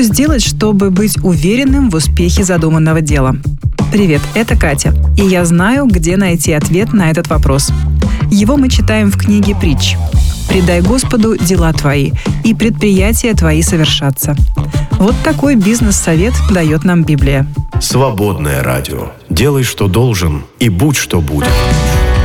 Что сделать, чтобы быть уверенным в успехе задуманного дела? Привет, это Катя, и я знаю, где найти ответ на этот вопрос. Его мы читаем в книге «Притч». «Предай Господу дела твои, и предприятия твои совершатся». Вот такой бизнес-совет дает нам Библия. Свободное радио. Делай, что должен, и будь, что будет.